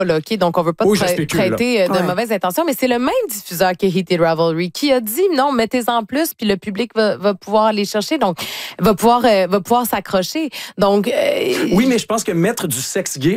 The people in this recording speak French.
Là, OK? Donc, on veut pas traiter de mauvaises intentions, mais c'est le même diffuseur que Heated Ravelry qui a dit non, mettez-en plus, puis le public va pouvoir aller chercher, donc va pouvoir s'accrocher. Donc, oui, mais je pense que mettre du sexe gay